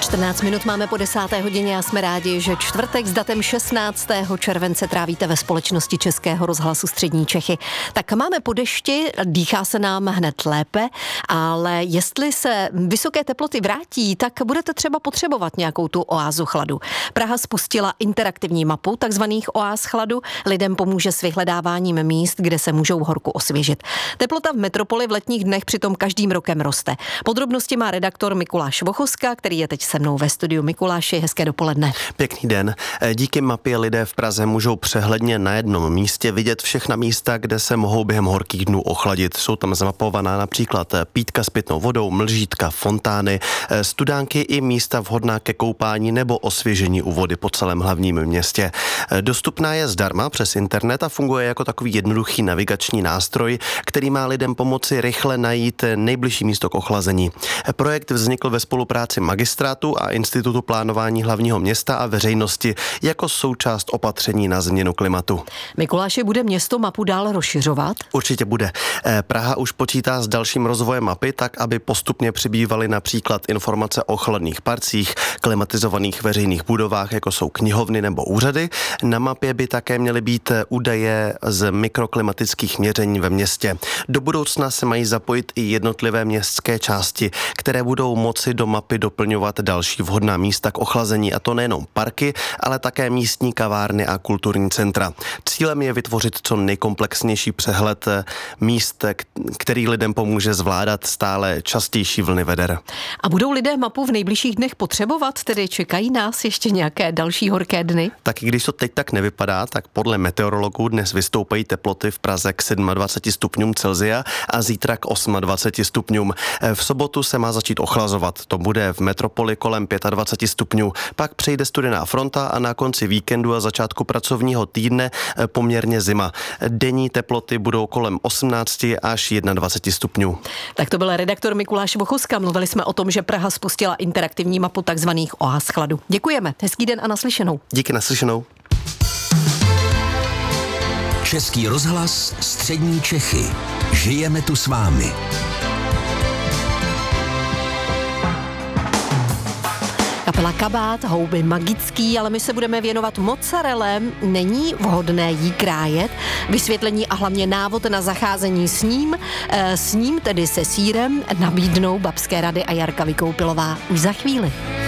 14 minut máme po 10. hodině a jsme rádi, že čtvrtek s datem 16. července trávíte ve společnosti Českého rozhlasu Střední Čechy. Tak máme po dešti, dýchá se nám hned lépe, ale jestli se vysoké teploty vrátí, tak budete třeba potřebovat nějakou tu oázu chladu. Praha spustila interaktivní mapu takzvaných oáz chladu. Lidem pomůže s vyhledáváním míst, kde se můžou horku osvěžit. Teplota v metropoli v letních dnech přitom každým rokem roste. Podrobnosti má redaktor Mikuláš Vochoska, který je teď se mnou ve studiu. Mikuláši, hezké dopoledne. Pěkný den. Díky mapě lidé v Praze můžou přehledně na jednom místě vidět všechna místa, kde se mohou během horkých dnů ochladit. Jsou tam zamapovaná například pítka s pitnou vodou, mlžítka, fontány, studánky i místa vhodná ke koupání nebo osvěžení u vody po celém hlavním městě. Dostupná je zdarma přes internet a funguje jako takový jednoduchý navigační nástroj, který má lidem pomoci rychle najít nejbližší místo k ochlazení. Projekt vznikl ve spolupráci magistrátu a Institutu plánování hlavního města a veřejnosti jako součást opatření na změnu klimatu. Mikuláši, bude město mapu dál rozšiřovat? Určitě bude. Praha už počítá s dalším rozvojem mapy, tak aby postupně přibývaly například informace o chladných parcích, klimatizovaných veřejných budovách, jako jsou knihovny nebo úřady. Na mapě by také měly být údaje z mikroklimatických měření ve městě. Do budoucna se mají zapojit i jednotlivé městské části, které budou moci do mapy doplňovat další vhodná místa k ochlazení, a to nejenom parky, ale také místní kavárny a kulturní centra. Cílem je vytvořit co nejkomplexnější přehled míst, který lidem pomůže zvládat stále častější vlny veder. A budou lidé mapu v nejbližších dnech potřebovat, tedy čekají nás ještě nějaké další horké dny? Tak i když to teď tak nevypadá, tak podle meteorologů dnes vystoupají teploty v Praze k 27 stupňům Celsia a zítra k 28 stupňům. V sobotu se má začít ochlazovat. To bude v metropoli kolem 25 stupňů. Pak přejde studená fronta a na konci víkendu a začátku pracovního týdne poměrně zima. Denní teploty budou kolem 18 až 21 stupňů. Tak to byl redaktor Mikuláš Vochoska. Mluvili jsme o tom, že Praha spustila interaktivní mapu takzvaných oáz chladu. Děkujeme. Hezký den a naslyšenou. Díky, naslyšenou. Český rozhlas Střední Čechy. Žijeme tu s vámi. Kapela Kabát, houby magický, ale my se budeme věnovat mozzarelle. Není vhodné jí krájet. Vysvětlení a hlavně návod na zacházení s ním tedy se sýrem nabídnou Babské rady a Jarka Vykoupilová už za chvíli.